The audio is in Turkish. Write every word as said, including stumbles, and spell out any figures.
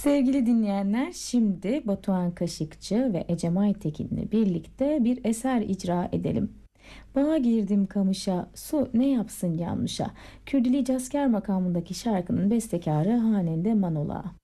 Sevgili dinleyenler, şimdi Batuhan Kaşıkçı ve Ecem Aytekin'le birlikte bir eser icra edelim. Bağa girdim kamışa, su ne yapsın yanmışa. Kürdili Casker makamındaki şarkının bestekarı Hanende Manola.